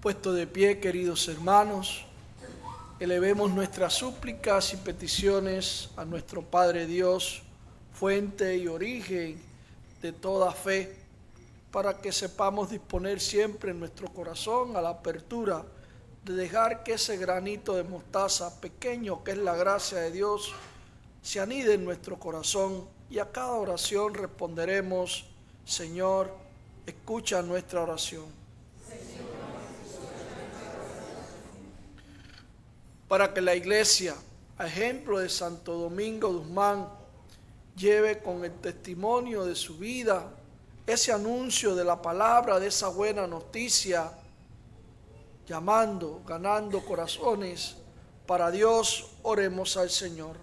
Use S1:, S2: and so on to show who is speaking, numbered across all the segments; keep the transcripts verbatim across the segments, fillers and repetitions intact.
S1: Puesto de pie, queridos hermanos, elevemos nuestras súplicas y peticiones a nuestro Padre Dios, fuente y origen de toda fe, para que sepamos disponer siempre en nuestro corazón a la apertura de dejar que ese granito de mostaza pequeño que es la gracia de Dios se anide en nuestro corazón, y a cada oración responderemos: Señor, escucha nuestra oración. Para que la Iglesia, a ejemplo de Santo Domingo Guzmán, lleve con el testimonio de su vida ese anuncio de la palabra, de esa buena noticia, llamando, ganando corazones para Dios, oremos al Señor.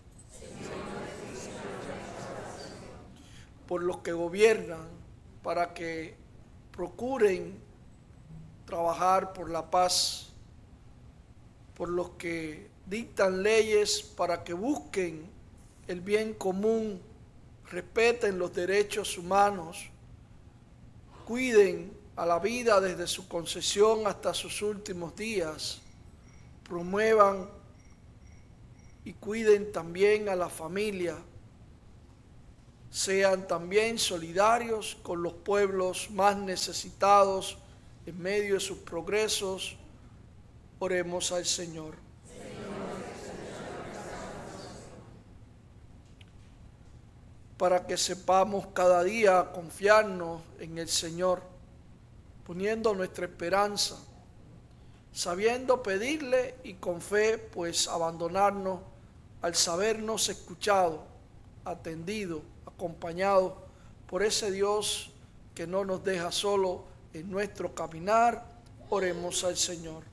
S1: Por los que gobiernan, para que procuren trabajar por la paz, por los que dictan leyes para que busquen el bien común, respeten los derechos humanos, cuiden a la vida desde su concepción hasta sus últimos días, promuevan y cuiden también a la familia, sean también solidarios con los pueblos más necesitados en medio de sus progresos. Oremos al Señor. Para que sepamos cada día confiarnos en el Señor, poniendo nuestra esperanza, sabiendo pedirle y con fe, pues abandonarnos al sabernos escuchado, atendido, acompañado por ese Dios que no nos deja solo en nuestro caminar. Oremos al Señor.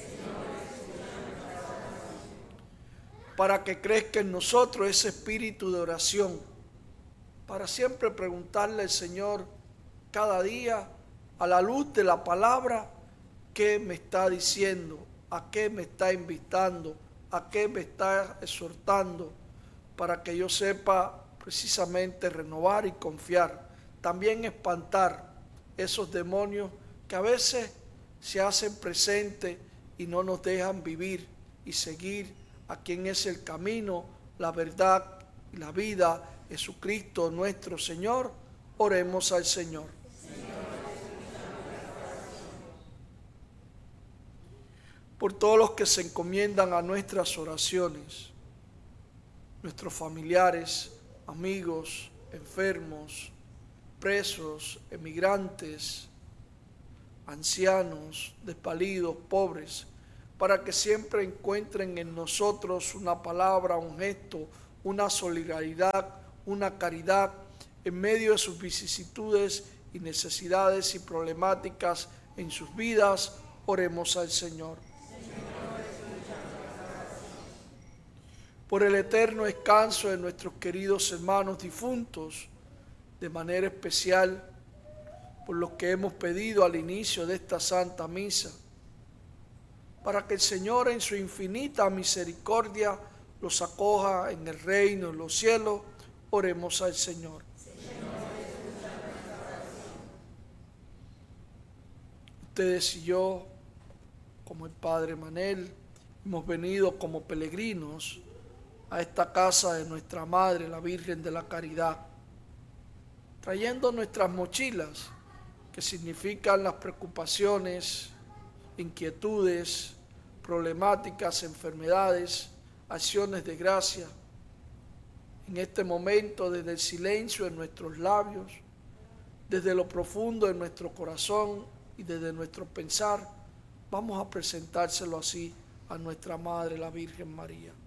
S1: Para que crezca en nosotros ese espíritu de oración, para siempre preguntarle al Señor cada día, a la luz de la palabra, qué me está diciendo, a qué me está invitando, a qué me está exhortando, para que yo sepa precisamente renovar y confiar, también espantar esos demonios que a veces se hacen presentes y no nos dejan vivir y seguir a quien es el camino, la verdad y la vida, Jesucristo nuestro Señor. Oremos al Señor. Por todos los que se encomiendan a nuestras oraciones, nuestros familiares, amigos, enfermos, presos, emigrantes, ancianos, desvalidos, pobres, para que siempre encuentren en nosotros una palabra, un gesto, una solidaridad, una caridad en medio de sus vicisitudes y necesidades y problemáticas en sus vidas. Oremos al Señor. Por el eterno descanso de nuestros queridos hermanos difuntos, de manera especial por los que hemos pedido al inicio de esta Santa Misa, para que el Señor en su infinita misericordia los acoja en el reino de los cielos. Oremos al Señor. Ustedes y yo, como el Padre Manel, hemos venido como peregrinos a esta casa de nuestra Madre, la Virgen de la Caridad, trayendo nuestras mochilas, que significan las preocupaciones, inquietudes, problemáticas, enfermedades, acciones de gracia. En este momento, desde el silencio en nuestros labios, desde lo profundo de nuestro corazón y desde nuestro pensar, vamos a presentárselo así a nuestra Madre, la Virgen María.